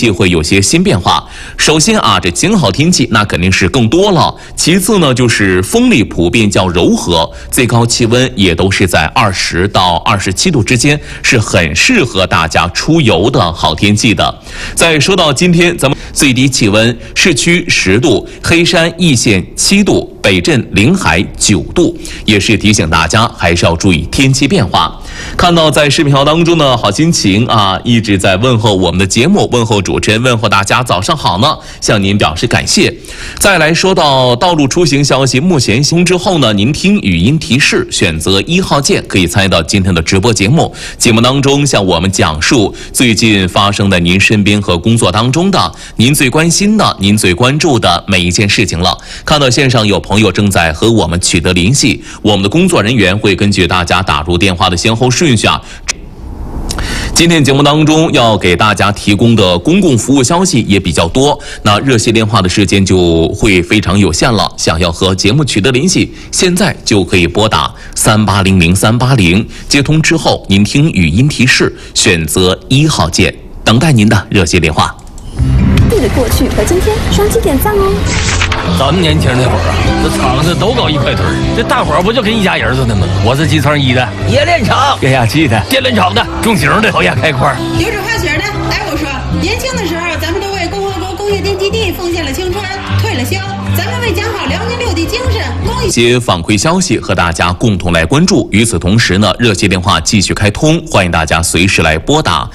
气会有些新变化。首先啊，这晴好天气那肯定是更多了。其次呢，就是风力普遍较柔和，最高气温也都是在20到27度之间，是很适合大家出游的好天气的。再说到今天，咱们最低气温，市区10度，黑山易县7度，北镇临海9度，也是提醒大家还是要注意天气变化。看到在视频号当中呢，好心情啊，一直在问候我们的节目，问候主持人，问候大家早上好呢，向您表示感谢。再来说到道路出行消息，目前通知后呢，您听语音提示，选择1号键可以参与到今天的直播节目。节目当中向我们讲述最近发生在您身边和工作当中的，您最关心的，您最关注的每一件事情了。看到线上有朋友正在和我们取得联系，我们的工作人员会根据大家打入电话的先后顺序啊，今天节目当中要给大家提供的公共服务消息也比较多，那热线电话的时间就会非常有限了。想要和节目取得联系，现在就可以拨打38000380，接通之后您听语音提示，选择1号键，等待您的热线电话。 对着过去和今天双击点赞哦。 咱们年轻那会儿啊，这厂子都搞1块腿，这大伙儿不就跟一家人似的吗？我是集成1的，冶炼厂；液压器的，电缆厂的；重型的，烤鸭开块； 油脂化学的。哎，我说，年轻的时候，咱们都为共和国工业电基地奉献了青春，退了休。咱们为讲好辽宁6的精神， 一些反馈消息和大家共同来关注。与此同时呢，热线电话继续开通，欢迎大家随时来拨打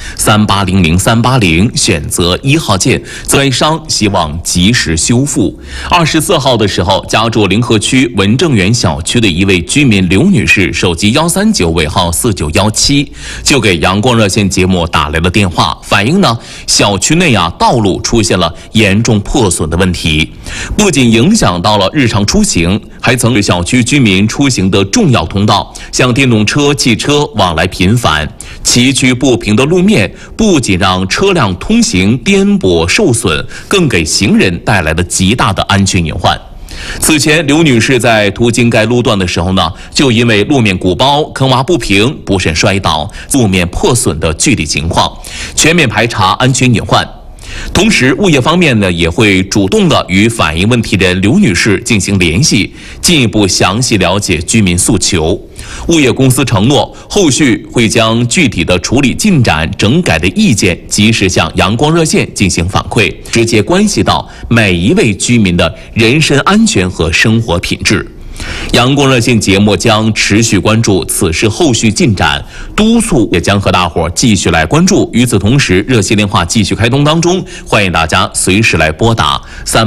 38000380，选择1号键。灾伤希望及时修复。24号的时候，家住临河区文正园小区的一位居民刘女士，手机139尾号4917，就给阳光热线节目打来了电话，反映呢小区内啊道路出现了严重破损的问题，不仅影响到了日常出行，还曾是小区居民出行的重要通道，像电动车、汽车往来频繁，崎岖不平的路面不仅让车辆通行颠簸受损，更给行人带来了极大的安全隐患。此前，刘女士在途经该路段的时候呢，就因为路面鼓包、坑洼不平，不慎摔倒，路面破损的具体情况，全面排查安全隐患。同时，物业方面呢也会主动的与反映问题人刘女士进行联系，进一步详细了解居民诉求。物业公司承诺，后续会将具体的处理进展、整改的意见及时向阳光热线进行反馈，直接关系到每一位居民的人身安全和生活品质。阳光热线节目将持续关注此事后续进展，督促也将和大伙继续来关注。与此同时，热线电话继续开通当中，欢迎大家随时来拨打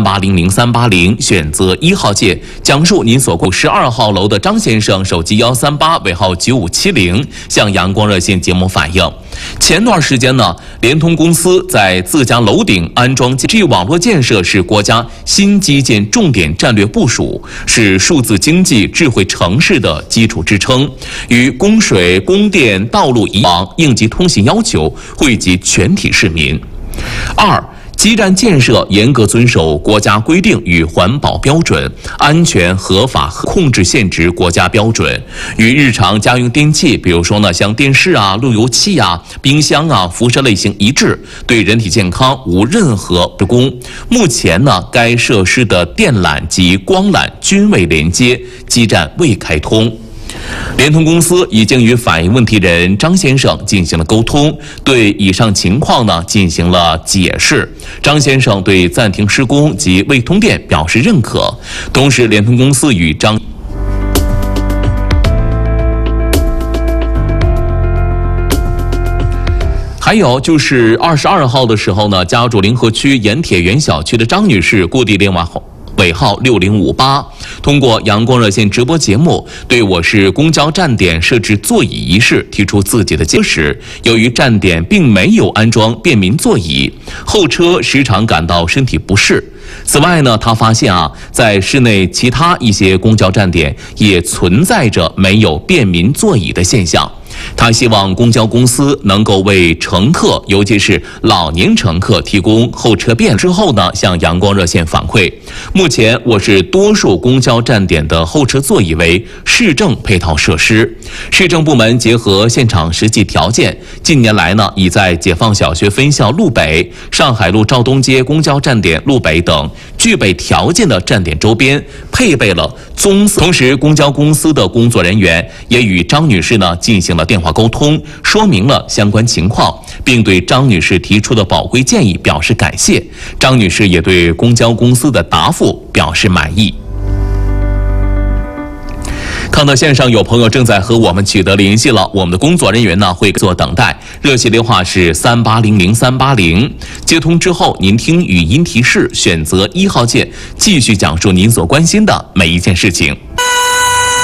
38000380，选择1号键，讲述您所购12号楼的张先生，手机138尾号9570，向阳光热线节目反映。前段时间呢，联通公司在自家楼顶安装 5G 网络建设是国家新基建重点战略部署，是数字经济智慧城市的基础支撑，与供水、供电、道路一网应急通信要求，惠及全体市民。2、基站建设严格遵守国家规定与环保标准，安全合法控制现值国家标准，与日常家用电器，比如说呢像电视啊、路由器啊、冰箱啊，辐射类型一致，对人体健康无任何施工。目前呢，该设施的电缆及光缆均未连接，基站未开通。联通公司已经与反映问题人张先生进行了沟通，对以上情况呢进行了解释。张先生对暂停施工及未通电表示认可。同时，联通公司与张还有就是22号的时候呢，家住临河区盐铁园小区的张女士，故地电话尾号6058，通过阳光热线直播节目，对我市公交站点设置座椅一事提出自己的见识。由于站点并没有安装便民座椅，候车时常感到身体不适。此外呢，他发现在市内其他一些公交站点也存在着没有便民座椅的现象。 他希望公交公司能够为乘客，尤其是老年乘客提供候车便。之后呢，向阳光热线反馈，目前我市多数公交站点的候车座椅为市政配套设施。市政部门结合现场实际条件，近年来呢，已在解放小学分校路北、上海路赵东街公交站点路北等具备条件的站点周边配备了棕色。同时，公交公司的工作人员也与张女士呢进行了电话沟通，说明了相关情况，并对张女士提出的宝贵建议表示感谢。张女士也对公交公司的答复表示满意。看到线上有朋友正在和我们取得联系了，我们的工作人员呢会做等待，热线电话是3800-380，接通之后您听语音提示，选择1号键，继续讲述您所关心的每一件事情。